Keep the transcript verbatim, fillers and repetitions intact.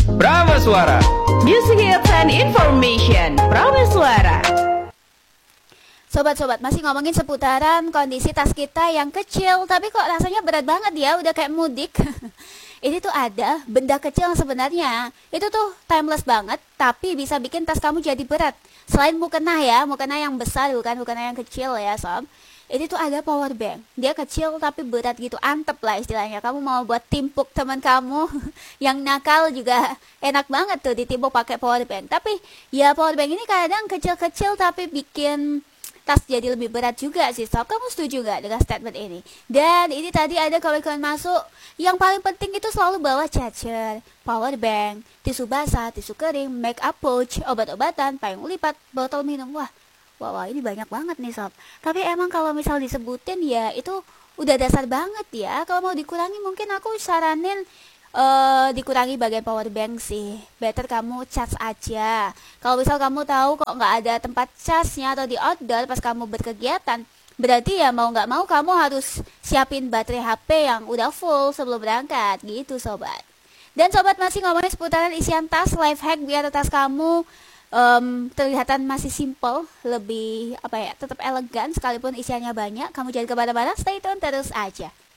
Prameswara. Music hits and information. Prameswara. Sobat-sobat, masih ngomongin seputaran kondisi tas kita yang kecil, tapi kok rasanya berat banget ya, udah kayak mudik. Ini tuh ada benda kecil yang sebenarnya itu tuh timeless banget, tapi bisa bikin tas kamu jadi berat. Selain mukena ya, mukena yang besar bukan mukena yang kecil ya sob. Ini tuh ada power bank. Dia kecil tapi berat gitu, antep lah istilahnya. Kamu mau buat timpuk teman kamu yang nakal juga enak banget tuh ditimpuk pakai power bank. Tapi ya power bank ini kadang kecil-kecil tapi bikin tas jadi lebih berat juga sih sob. Kamu setuju gak dengan statement ini? Dan ini tadi ada kawan-kawan masuk, yang paling penting itu selalu bawa charger, power bank, tisu basah, tisu kering, make up pouch, obat-obatan, payung lipat, botol minum. Wah, wah, wah ini banyak banget nih sob. Tapi emang kalau misal disebutin ya itu udah dasar banget ya. Kalau mau dikurangi mungkin aku saranin Uh, dikurangi bagian power bank sih. Better kamu charge aja. Kalau misal kamu tahu kok nggak ada tempat charge-nya atau di outdoor pas kamu berkegiatan, berarti ya mau nggak mau kamu harus siapin baterai H P yang udah full sebelum berangkat gitu sobat. Dan sobat, masih ngomongin seputaran isian tas, life hack biar tas kamu um, terlihatan masih simple, lebih apa ya, tetap elegan sekalipun isiannya banyak. Kamu jangan kemana-mana, stay tune terus aja.